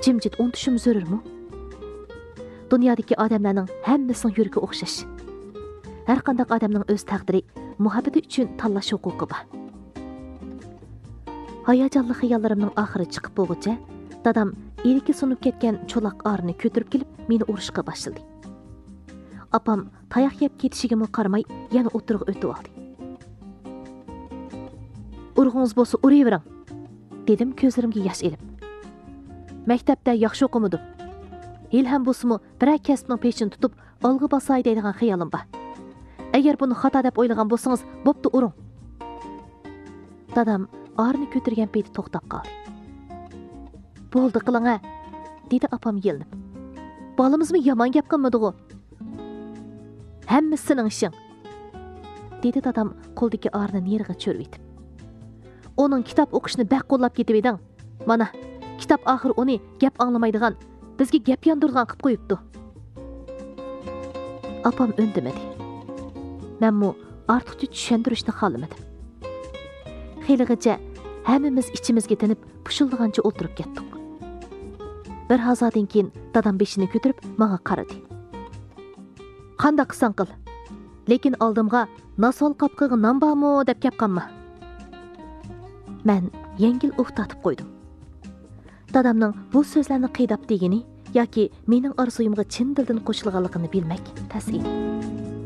jimjit unutishim zarurmi? Dunyodagi odamlarning hammasining yuragi o'xshash. Har qanday odamning o'z taqdiri, muhabbati uchun tanlash huquqi bor. Hayajonli xiyollarimning oxiri chiqib bo'lguncha, dadam ilki sunib ketgan cho'loq orni ko'tarib kelib, meni urishga boshladi. Apam tayoq yeb ketishiga qaramay, yana o'tirib o'tib oldi. Urg'ingiz bo'lsa urayvering, dedim ko'zlarimga yosh elib. Maktabda yaxshi o'qimadim. Ilham bo'lsa-mu, biror kasbning peshini tutib, olg'a bosay deydigan xiyolim bor. Agar buni xato deb o'ylagan bo'lsangiz, bo'pti uring. Dadam orni ko'targan payti to'xtab qoldi. Bo'ldi qiling-a, dedi apam yelinib. Bolamizmi yomon gap qilmadi-ku? Hammasi sening ishing, dedi dadam qo'ldagi orni neriga cho'rib etib. Onun kitob o'qishni baq qo'llab ketib eding. Mana, kitob oxir uni gap anglamaydigan, bizga gap yondirgan qilib qo'yibdi. Apam o'ndimadi. Menmu ortiqcha tushuntirishni xohlamadim. Xeyligacha hammamiz ichimizga tinib, pushildigancha o'tirib ketdik. Bir hazoddan keyin dadam beshini ko'tarib menga qaradi. Qanday qilsang qil, lekin oldimga nasol qopqiga non bormi deb gap qilma. Men yengil o'xtatib qo'ydim. Dadamning bu so'zlarni qiydab degini yoki mening orzuyimga chin dildan qo'shilganligini bilmak tas edi.